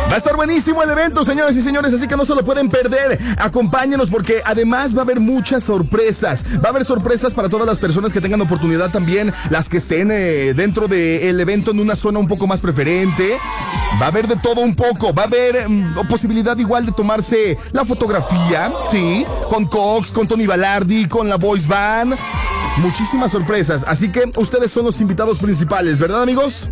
Va a estar buenísimo el evento, señoras y señores, así que no se lo pueden perder. Acompáñenos porque además va a haber muchas sorpresas. Va a haber sorpresas para todas las personas que tengan oportunidad también, las que estén dentro del evento en una zona un poco más preferente. Va a haber de todo un poco. Va a haber posibilidad igual de tomarse la fotografía, sí, con Cox, con Tony Balardi, con la Boys Band. Muchísimas sorpresas, así que ustedes son los invitados principales, ¿verdad, amigos?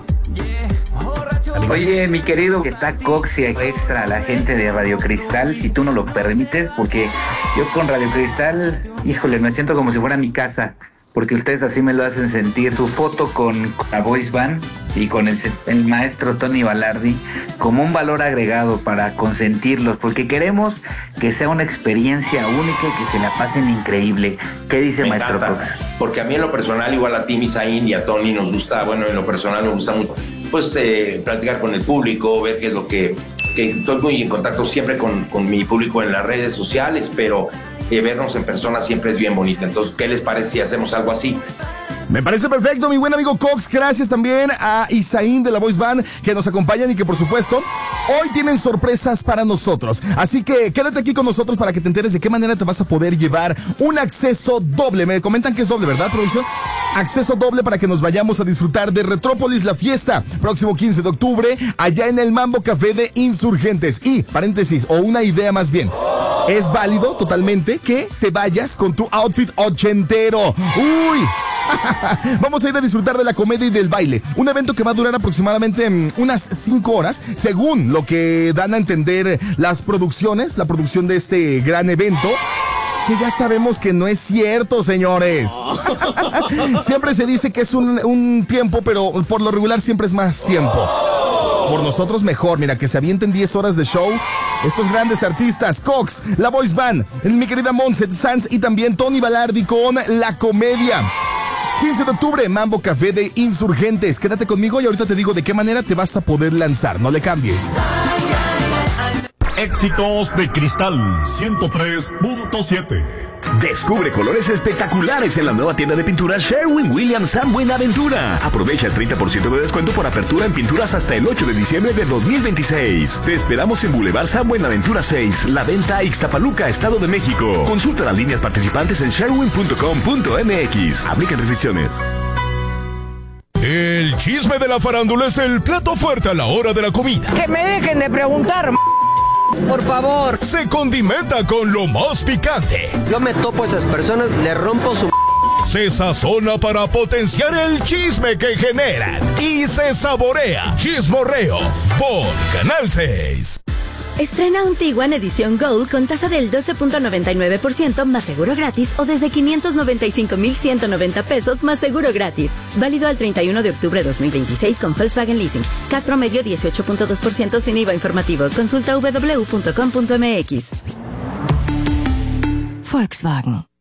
Oye, mi querido, que está Cox y extra a la gente de Radio Cristal, si tú no lo permites, porque yo con Radio Cristal, híjole, me siento como si fuera mi casa, porque ustedes así me lo hacen sentir. Su foto con la Voice Band y con el maestro Tony Balardi como un valor agregado para consentirlos, porque queremos que sea una experiencia única y que se la pasen increíble. ¿Qué dice maestro Cox? Porque a mí en lo personal, igual a ti, Misaín, y a Tony nos gusta, bueno, en lo personal me gusta mucho, pues platicar con el público, ver qué es lo que estoy muy en contacto siempre con mi público en las redes sociales, pero vernos en persona siempre es bien bonito. Entonces, ¿qué les parece si hacemos algo así? Me parece perfecto, mi buen amigo Cox. Gracias también a Isaín de la Voice Band que nos acompañan y que, por supuesto, hoy tienen sorpresas para nosotros. Así que quédate aquí con nosotros para que te enteres de qué manera te vas a poder llevar un acceso doble. Me comentan que es doble, ¿verdad, producción? Acceso doble para que nos vayamos a disfrutar de Retrópolis, la fiesta, próximo 15 de octubre, allá en el Mambo Café de Insurgentes. Y, paréntesis, o una idea más bien, es válido totalmente que te vayas con tu outfit ochentero. ¡Uy! Vamos a ir a disfrutar de la comedia y del baile. Un evento que va a durar aproximadamente unas 5 horas, según lo que dan a entender las producciones, la producción de este gran evento. Que ya sabemos que no es cierto, señores. Siempre se dice que es un tiempo, pero por lo regular siempre es más tiempo. Por nosotros mejor, mira, que se avienten 10 horas de show. Estos grandes artistas, Cox, la Voice Band, mi querida Montse Sanz y también Tony Balardi con la comedia. 15 de octubre, Mambo Café de Insurgentes. Quédate conmigo y ahorita te digo de qué manera te vas a poder lanzar. No le cambies. Éxitos de Cristal 103.7. Descubre colores espectaculares en la nueva tienda de pintura Sherwin-Williams San Buenaventura. Aprovecha el 30% de descuento por apertura en pinturas hasta el 8 de diciembre de 2026. Te esperamos en Boulevard San Buenaventura 6, La Venta, Ixtapaluca, Estado de México. Consulta las líneas participantes en sherwin.com.mx. Aplican restricciones. El chisme de la farándula es el plato fuerte a la hora de la comida. Que me dejen de preguntar, por favor. Se condimenta con lo más picante. Yo me topo a esas personas, le rompo su... Se sazona para potenciar el chisme que generan. Y se saborea Chismorreo por Canal 6. Estrena un Tiguan edición Gold con tasa del 12.99% más seguro gratis o desde 595,190 pesos más seguro gratis. Válido al 31 de octubre 2026 con Volkswagen Leasing. CAT promedio 18.2% sin IVA informativo. Consulta www.com.mx. Volkswagen.